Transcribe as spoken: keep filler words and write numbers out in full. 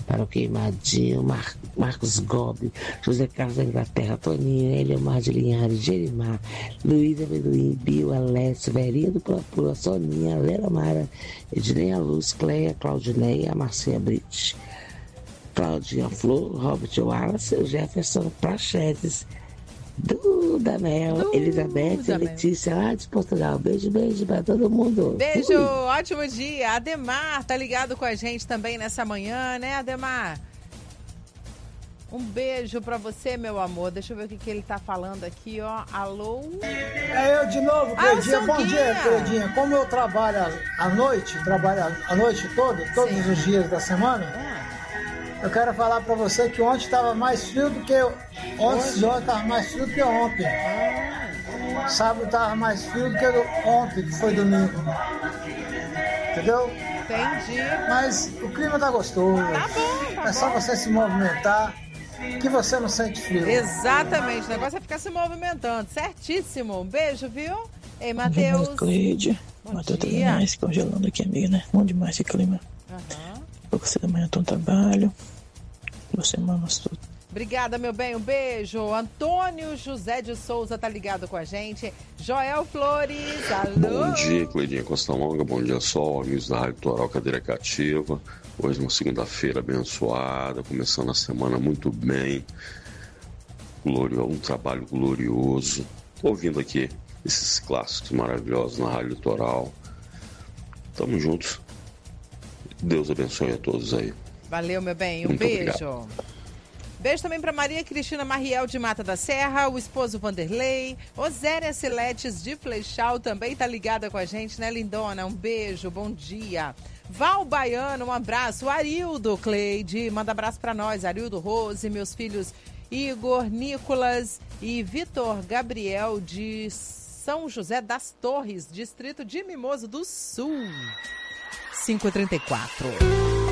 para o Queimadinho, Mar, Marcos Gobi, José Carlos da Inglaterra, Toninho, Eliomar de Linhares, Jerimar, Luísa Beduim, Bio, Alessio, Verinha do Pula, Soninha, Lera Mara, Edneia Luz, Cleia, Claudineia, Marcia Brite, Claudinha Flor, Robert Wallace, Jefferson Prachetes, Duda Mel, Duda Elizabeth, Mel. Letícia, lá de Portugal. Beijo, beijo pra todo mundo. Beijo, Ui. Ótimo dia. Ademar tá ligado com a gente também nessa manhã, né, Ademar? Um beijo pra você, meu amor. Deixa eu ver o que, que ele tá falando aqui, ó. Alô? É eu de novo, Cleidinha. Ah, bom dia, Cleidinha. Como eu trabalho à noite, trabalho a noite toda, todos Sim. os dias da semana, ah. eu quero falar pra você que ontem estava mais frio do que eu. Ontem de ontem estava mais frio do que ontem. Ah. Sábado estava mais frio do que ontem, que foi domingo. Entendeu? Entendi. Mas o clima tá gostoso. Tá bom, tá É só bom. você se movimentar que você não sente frio. Exatamente. O negócio é ficar se movimentando. Certíssimo. Um beijo, viu? Ei, Matheus. Cleide. Matheus tá demais, congelando aqui, amiga, né? Bom demais esse clima. Aham. Pouco cedo da manhã tô no trabalho. Duas semanas tudo. Obrigada, meu bem, um beijo. Antônio José de Souza tá ligado com a gente. Joel Flores, alô. Bom dia, Cleidinha Costa Longa, bom dia, Sol, amigos da Rádio Toral Cadeira Cativa. Hoje uma segunda-feira abençoada, começando a semana muito bem. Glorioso, um trabalho glorioso. Tô ouvindo aqui esses clássicos maravilhosos na Rádio Toral. Tamo juntos. Deus abençoe a todos aí. Valeu, meu bem, um muito beijo. Obrigado. Beijo também para Maria Cristina Mariel de Mata da Serra, o esposo Vanderlei, Oséria Siletes de Flechal também tá ligada com a gente, né, lindona? Um beijo, bom dia. Val Baiano, um abraço. Arildo Cleide, manda abraço para nós. Arildo Rose, meus filhos Igor, Nicolas e Vitor Gabriel de São José das Torres, distrito de Mimoso do Sul. cinco e trinta e quatro.